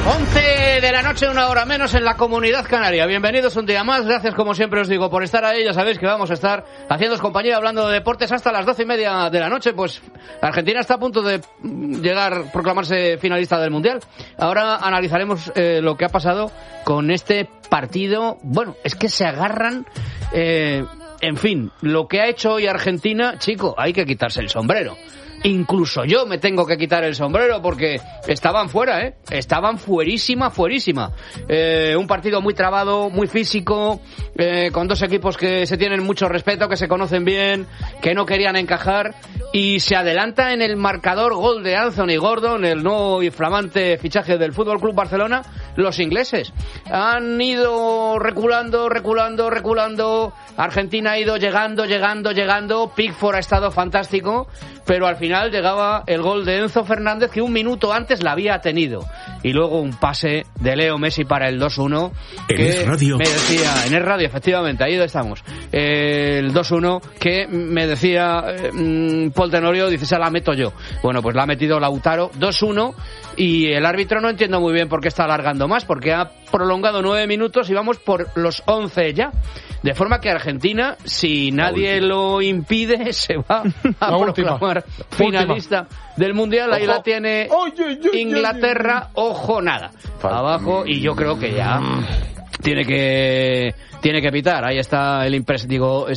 11 de la noche, una hora menos en la Comunidad Canaria. Bienvenidos un día más. Gracias, como siempre os digo, por estar ahí. Ya sabéis que vamos a estar haciéndoos compañía, hablando de deportes hasta las 12:30 de la noche. Pues Argentina está a punto de proclamarse finalista del Mundial. Ahora analizaremos lo que ha pasado con este partido. Bueno, es que se agarran... en fin, lo que ha hecho hoy Argentina, chico, hay que quitarse el sombrero. Incluso yo me tengo que quitar el sombrero porque estaban fuera, estaban fuerísima. Un partido muy trabado, muy físico, con dos equipos que se tienen mucho respeto, que se conocen bien, que no querían encajar, y se adelanta en el marcador gol de Anthony Gordon, el nuevo y flamante fichaje del Fútbol Club Barcelona. Los ingleses han ido reculando. Argentina ha ido llegando. Pickford ha estado fantástico, pero al final llegaba el gol de Enzo Fernández, que un minuto antes la había tenido, y luego un pase de Leo Messi para el 2-1 que me decía, en el radio, efectivamente, ahí estamos, el 2-1 que me decía Paul Tenorio, dice, se la meto yo. Bueno, pues la ha metido Lautaro, 2-1, y el árbitro no entiendo muy bien por qué está alargando más, porque ha prolongado 9 minutos y vamos por los 11 ya. De forma que Argentina, si nadie lo impide, se va a proclamar finalista del Mundial. Ahí la tiene Inglaterra, ojo, nada, abajo, y yo creo que ya tiene que pitar. Ahí está el imprescindible.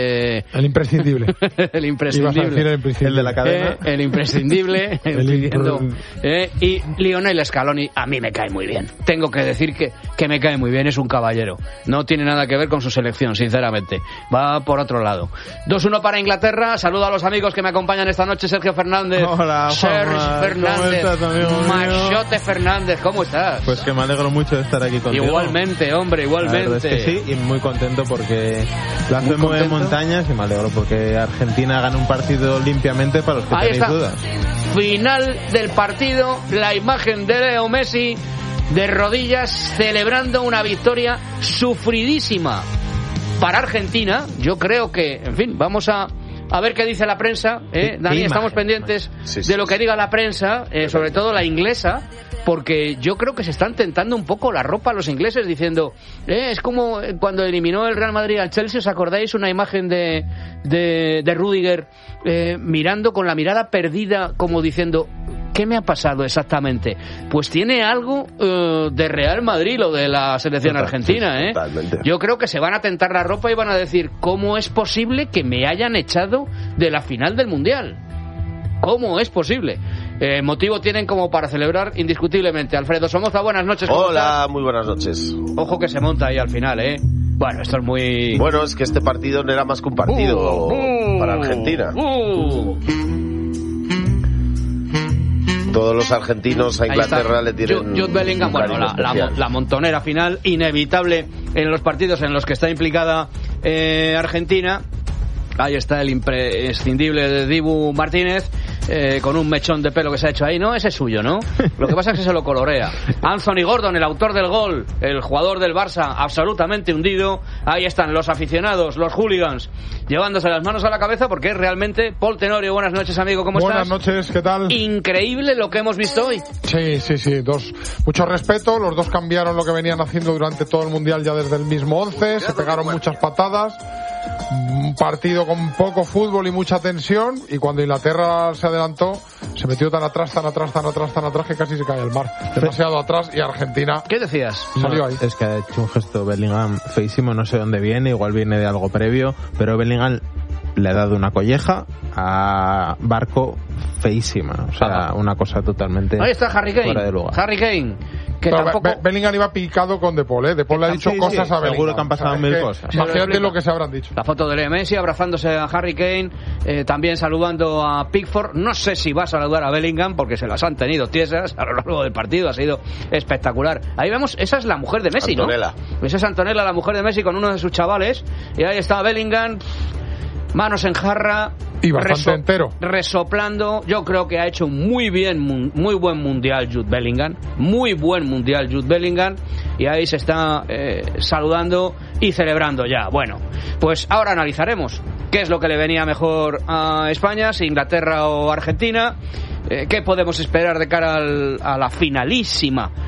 El de la cadena. El imprescindible. Y Lionel Scaloni a mí me cae muy bien. Tengo que decir que me cae muy bien, es un caballero. No tiene nada que ver con su selección, sinceramente. Va por otro lado. 2-1 para Inglaterra. Saludo a los amigos que me acompañan esta noche. Sergio Fernández. Hola, Sergio Fernández. ¿Cómo estás, amigo Machote mío? Fernández, ¿cómo estás? Pues que me alegro mucho de estar aquí contigo. Igualmente, hombre, igualmente. La verdad es que sí, y muy contento porque la hace mueve montañas, y me alegro porque Argentina gana un partido limpiamente, para los que tenéis dudas. Final del partido, la imagen de Leo Messi de rodillas celebrando una victoria sufridísima para Argentina. Yo creo que, en fin, vamos a ver qué dice la prensa, Dani, estamos pendientes de lo que diga la prensa, sobre todo la inglesa, porque yo creo que se están tentando un poco la ropa los ingleses, diciendo, es como cuando eliminó el Real Madrid al Chelsea, ¿os acordáis? Una imagen de Rüdiger mirando con la mirada perdida, como diciendo, ¿qué me ha pasado exactamente? Pues tiene algo de Real Madrid, lo de la selección argentina, Totalmente. Yo creo que se van a tentar la ropa y van a decir, ¿cómo es posible que me hayan echado de la final del Mundial? ¿Cómo es posible? Motivo tienen como para celebrar indiscutiblemente. Alfredo Somoza, buenas noches. Hola, muy buenas noches. Ojo que se monta ahí al final, Bueno, esto es muy... Bueno, es que este partido no era más que un partido para Argentina. Todos los argentinos a Inglaterra le tienen Jude Bellingham, bueno, la montonera final inevitable en los partidos en los que está implicada Argentina. Ahí está el imprescindible de Dibu Martínez, con un mechón de pelo que se ha hecho ahí. No, ese es suyo, ¿no? Lo que pasa es que se lo colorea. Anthony Gordon, el autor del gol, el jugador del Barça, absolutamente hundido. Ahí están los aficionados, los hooligans, llevándose las manos a la cabeza, porque es realmente... Paul Tenorio, buenas noches, amigo, ¿cómo estás? Buenas noches, ¿qué tal? Increíble lo que hemos visto hoy. Sí, mucho respeto. Los dos cambiaron lo que venían haciendo durante todo el Mundial ya desde el mismo 11. Se pegaron muchas patadas. Un partido con poco fútbol y mucha tensión, y cuando Inglaterra se adelantó se metió tan atrás que casi se cae al mar, demasiado atrás, y Argentina... ¿Qué decías? Salió ahí. Es que ha hecho un gesto Bellingham feísimo, no sé dónde viene, igual viene de algo previo, pero Bellingham le ha dado una colleja a Barco feísima, o sea, una cosa totalmente... Ahí está Harry Kane, fuera de lugar. Harry Kane, que pero tampoco... Bellingham iba picado con De Paul, De Paul le ha dicho cosas a Bellingham. Seguro que han pasado mil cosas. Imagínate lo que se habrán dicho. La foto de Leo Messi abrazándose a Harry Kane, también saludando a Pickford. No sé si va a saludar a Bellingham porque se las han tenido tiesas a lo largo del partido, ha sido espectacular. Ahí vemos, esa es la mujer de Messi, Antonella. ¿no? Esa es Antonella, la mujer de Messi, con uno de sus chavales, y ahí está Bellingham, manos en jarra, y bastante entero, resoplando. Yo creo que ha hecho muy buen mundial Jude Bellingham, muy buen mundial Jude Bellingham, y ahí se está saludando y celebrando ya. Bueno, pues ahora analizaremos qué es lo que le venía mejor a España, si Inglaterra o Argentina, qué podemos esperar de cara a la finalísima